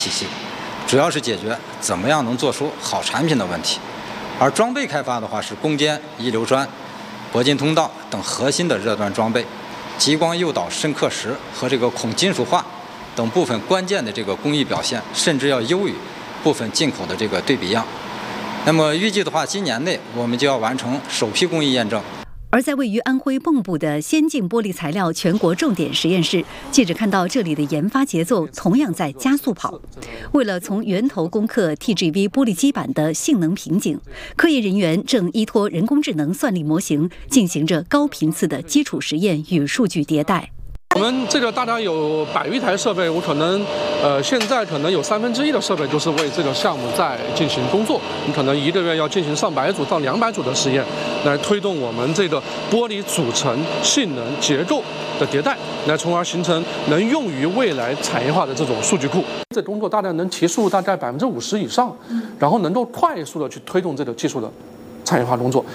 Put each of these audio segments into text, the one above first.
体系，主要是解决怎么样能做出好产品的问题。而装备开发的话是攻坚、一流砖、铂金通道等核心的热端装备，极光诱导深刻石和这个孔金属化等部分关键的这个工艺表现，甚至要优于部分进口的这个对比样。那么预计的话，今年内我们就要完成首批工艺验证。 而在位于安徽蚌埠的先进玻璃材料全国重点实验室，记者看到这里的研发节奏同样在加速跑。为了从源头攻克 TGV 玻璃基板的性能瓶颈，科研人员正依托人工智能算力模型，进行着高频次的基础实验与数据迭代。 我们这个大概有100余台设备，我可能现在可能有1/3的设备就是为这个项目在进行工作。你可能1个月要进行上100组到200组的实验，来推动我们这个玻璃组成、性能、结构的迭代，来从而形成能用于未来产业化的这种数据库。这工作大概能提速大概50%以上，然后能够快速的去推动这个技术的产业化工作。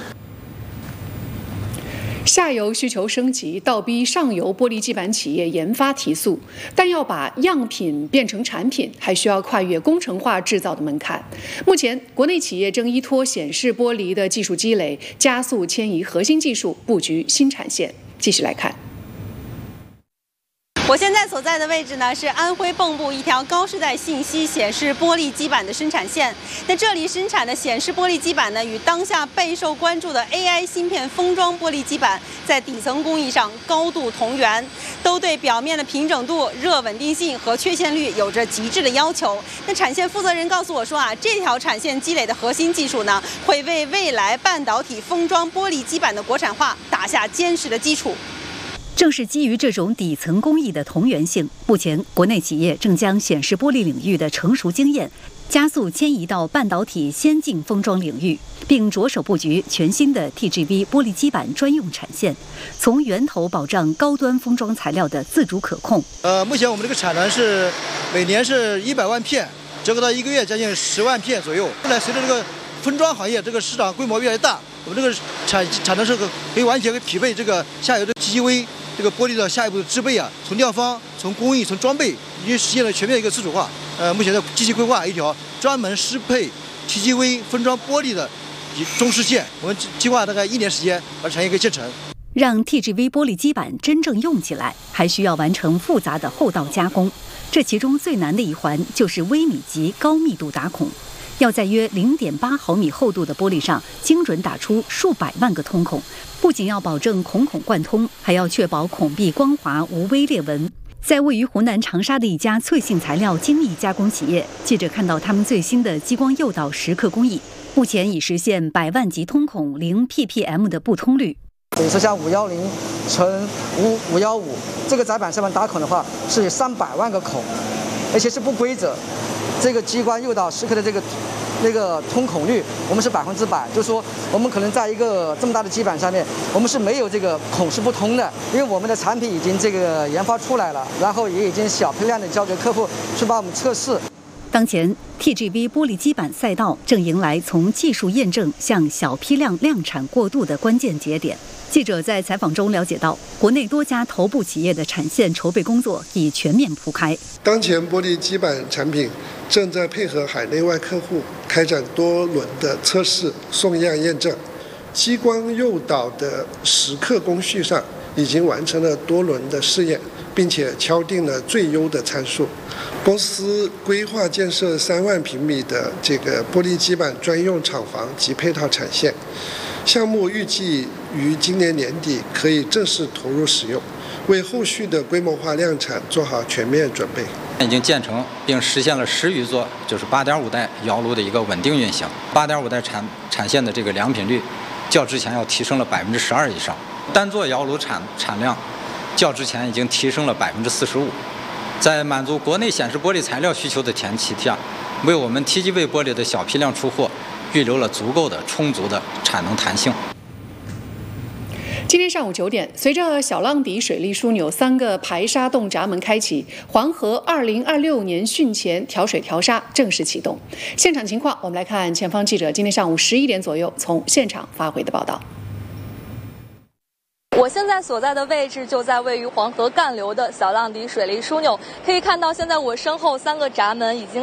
下游需求升级，倒逼上游玻璃基板企业研发提速，但要把样品变成产品，还需要跨越工程化制造的门槛。目前，国内企业正依托显示玻璃的技术积累，加速迁移核心技术，布局新产线。继续来看。 我现在所在的位置呢，是安徽蚌埠一条高世代信息显示玻璃基板的生产线。那这里生产的显示玻璃基板呢，与当下备受关注的 AI 芯片封装玻璃基板在底层工艺上高度同源，都对表面的平整度、热稳定性和缺陷率有着极致的要求。那产线负责人告诉我说这条产线积累的核心技术呢，会为未来半导体封装玻璃基板的国产化打下坚实的基础。 正是基于这种底层工艺的同源性，目前国内企业正将显示玻璃领域的成熟经验加速迁移到半导体先进封装领域，并着手布局全新的 TGV 玻璃基板专用产线，从源头保障高端封装材料的自主可控。 目前我们这个产能是每年是100万片，折合到1个月将近10万片左右。后来随着这个封装行业这个市场规模越来越大，我们这个产能是可以完全匹配这个下游的 TGV。这个玻璃的下一步的制备从料方、从工艺、从装备，已经实现了全面一个自主化。目前在积极规划一条专门适配 TGV 封装玻璃的中试线，我们计划大概1年时间把产业给建成。 让 TGV 玻璃基板真正用起来，还需要完成复杂的后道加工。这其中最难的一环就是微米级高密度打孔。要在约0.8毫米厚度的玻璃上精准打出数百万个通孔，不仅要保证孔孔贯通，还要确保孔壁光滑无微裂纹。在位于湖南长沙的一家脆性材料精密加工企业，记者看到他们最新的激光诱导蚀刻工艺，目前已实现100万级通孔0 ppm 的不通率。 比如说像510乘515，这个载板上面打孔的话是有300万个孔，而且是不规则。这个激光诱导蚀刻的那个通孔率，我们是100%，就是说我们可能在一个这么大的基板上面，我们是没有这个孔是不通的，因为我们的产品已经这个研发出来了，然后也已经小批量的交给客户去帮我们测试。 当前 TGV 玻璃基板赛道正迎来从技术验证向小批量量产过渡的关键节点。记者在采访中了解到，国内多家头部企业的产线筹备工作已全面铺开。 当前玻璃基板产品正在配合海内外客户开展多轮的测试、送样验证，激光诱导的蚀刻工序上已经完成了多轮的试验，并且敲定了最优的参数。公司规划建设3万平米的这个玻璃基板专用厂房及配套产线，项目预计于今年年底可以正式投入使用，为后续的规模化量产做好全面准备。 已经建成并实现了10余座，就是8.5代窑炉的一个稳定运行。8.5代产线的这个良品率，较之前要提升了12%以上。单座窑炉产量，较之前已经提升了45%。在满足国内显示玻璃材料需求的前提下，为我们 TGV 玻璃的小批量出货预留了充足的产能弹性。 今天上午9点，随着小浪底水利枢纽3个排沙洞闸门开启，黄河2026年汛前调水调沙正式启动。现场情况，我们来看前方记者今天上午11点左右从现场发回的报道。 我现在所在的位置就在位于黄河干流的小浪底水利枢纽，可以看到现在我身后3个闸门已经